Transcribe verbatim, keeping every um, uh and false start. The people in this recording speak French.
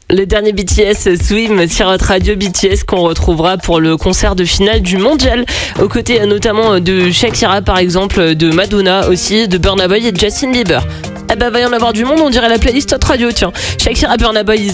Le dernier B T S Swim sur notre radio, B T S qu'on retrouvera pour le concert de finale du mondial, aux côtés notamment de Shakira par exemple, de Madonna aussi, de Burna Boy et de Justin Bieber. Ah bah va y en avoir du monde, on dirait la playlist Hot Radio, tiens. Shakira, Burna Boy,